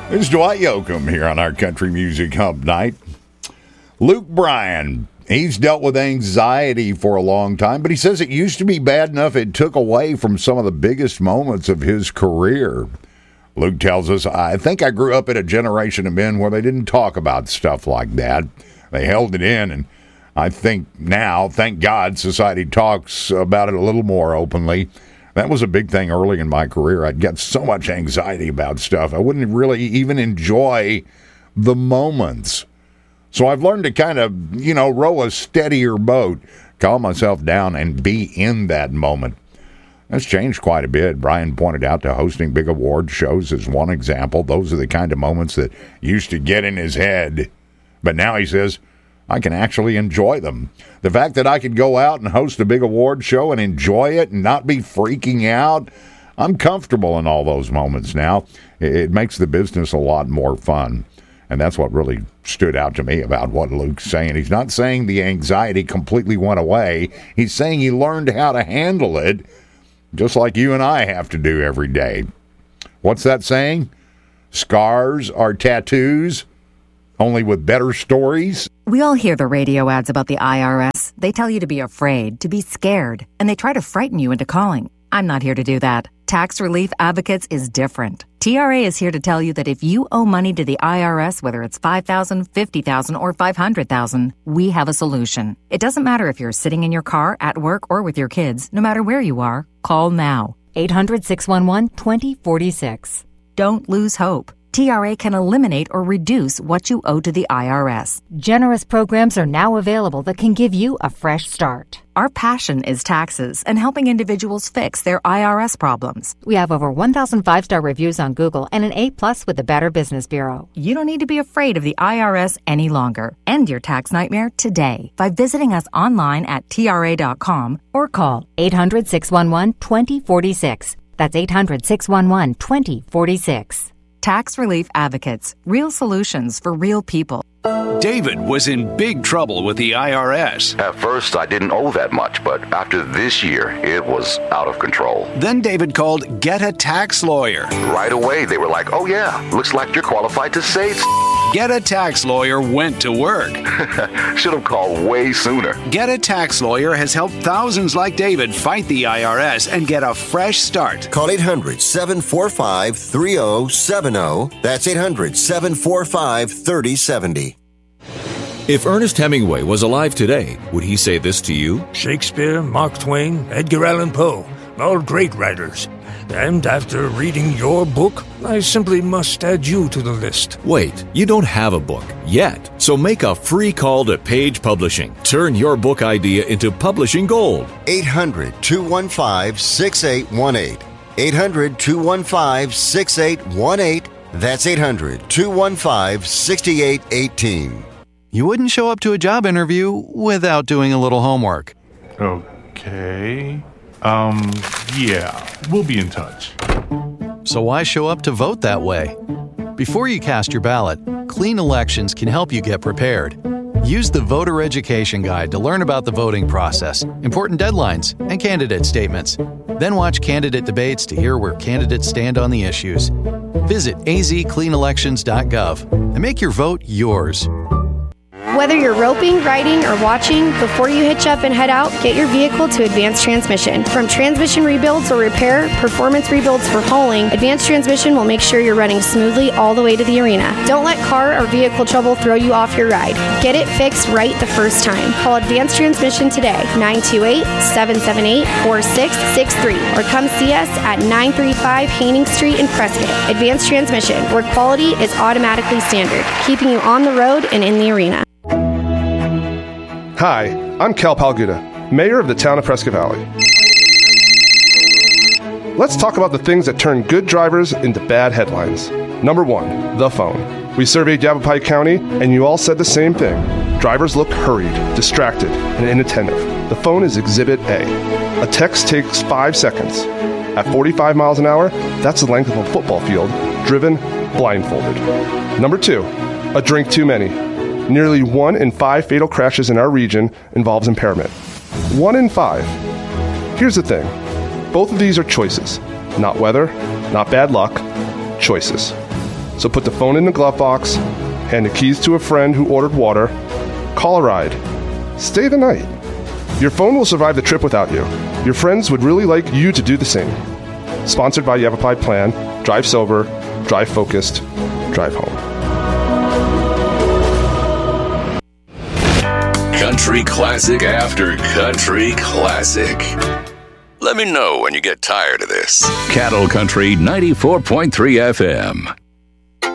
It's Dwight Yoakam here on our Country Music Hub Night. Luke Bryan, he's dealt with anxiety for a long time, but he says it used to be bad enough it took away from some of the biggest moments of his career. Luke tells us, I think I grew up in a generation of men where they didn't talk about stuff like that. They held it in, and I think now, thank God, society talks about it a little more openly. That was a big thing early in my career. I'd get so much anxiety about stuff. I wouldn't really even enjoy the moments. So I've learned to kind of, row a steadier boat, calm myself down, and be in that moment. That's changed quite a bit. Bryan pointed out to hosting big award shows as one example. Those are the kind of moments that used to get in his head. But now he says, I can actually enjoy them. The fact that I could go out and host a big award show and enjoy it and not be freaking out, I'm comfortable in all those moments now. It makes the business a lot more fun. And that's what really stood out to me about what Luke's saying. He's not saying the anxiety completely went away. He's saying he learned how to handle it, just like you and I have to do every day. What's that saying? Scars are tattoos, only with better stories. We all hear the radio ads about the IRS. They tell you to be afraid, to be scared, and they try to frighten you into calling. I'm not here to do that. Tax Relief Advocates is different. TRA is here to tell you that if you owe money to the IRS, whether it's $5,000, $50,000, or $500,000, we have a solution. It doesn't matter if you're sitting in your car, at work, or with your kids. No matter where you are, call now. 800-611-2046. Don't lose hope. TRA can eliminate or reduce what you owe to the IRS. Generous programs are now available that can give you a fresh start. Our passion is taxes and helping individuals fix their IRS problems. We have over 1,000 5-star reviews on Google and an A+ with the Better Business Bureau. You don't need to be afraid of the IRS any longer. End your tax nightmare today by visiting us online at TRA.com or call 800-611-2046. That's 800-611-2046. Tax Relief Advocates. Real solutions for real people. David was in big trouble with the IRS. At first, I didn't owe that much, but after this year, it was out of control. Then David called Get a Tax Lawyer. Right away, they were like, oh yeah, looks like you're qualified to say Get a Tax Lawyer went to work. Should have called way sooner. Get a Tax Lawyer has helped thousands like David fight the IRS and get a fresh start. Call 800-745-3070. That's 800-745-3070. If Ernest Hemingway was alive today, would he say this to you? Shakespeare, Mark Twain, Edgar Allan Poe, all great writers. And after reading your book, I simply must add you to the list. Wait, you don't have a book yet. So make a free call to Page Publishing. Turn your book idea into publishing gold. 800-215-6818. 800-215-6818. That's 800-215-6818. You wouldn't show up to a job interview without doing a little homework. Okay. Yeah, we'll be in touch. So why show up to vote that way? Before you cast your ballot, Clean Elections can help you get prepared. Use the Voter Education Guide to learn about the voting process, important deadlines, and candidate statements. Then watch candidate debates to hear where candidates stand on the issues. Visit azcleanelections.gov and make your vote yours. Whether you're roping, riding, or watching, before you hitch up and head out, get your vehicle to Advanced Transmission. From transmission rebuilds or repair, performance rebuilds for hauling, Advanced Transmission will make sure you're running smoothly all the way to the arena. Don't let car or vehicle trouble throw you off your ride. Get it fixed right the first time. Call Advanced Transmission today, 928-778-4663, or come see us at 935 Haining Street in Prescott. Advanced Transmission, where quality is automatically standard, keeping you on the road and in the arena. Hi, I'm Cal Palguda, Mayor of the town of Prescott Valley. Let's talk about the things that turn good drivers into bad headlines. Number 1, the phone. We surveyed Yavapai County, and you all said the same thing. Drivers look hurried, distracted, and inattentive. The phone is Exhibit A. A text takes 5 seconds. At 45 miles an hour, that's the length of a football field, driven blindfolded. Number 2, a drink too many. Nearly 1 in 5 fatal crashes in our region involves impairment. 1 in 5. Here's the thing. Both of these are choices. Not weather, not bad luck, choices. So put the phone in the glove box, hand the keys to a friend who ordered water, call a ride. Stay the night. Your phone will survive the trip without you. Your friends would really like you to do the same. Sponsored by Yavapai Plan. Drive sober, drive focused, drive home. Country classic after country classic. Let me know when you get tired of this. Cattle Country 94.3 FM.